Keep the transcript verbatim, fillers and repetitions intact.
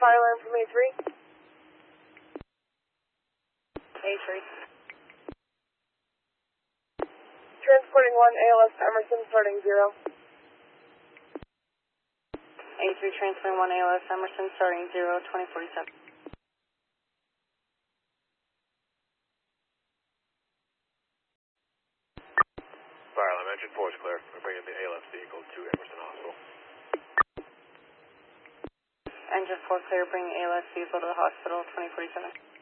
fire alarm from A three. A three. Transporting one A L S to Emerson, starting zero. A three transferring one A L S Emerson, starting zero, twenty forty-seven. Fire alarm engine four is clear. We're bringing the A L S vehicle to Emerson Hospital. Engine four clear, bring A L S vehicle to the hospital, twenty forty-seven.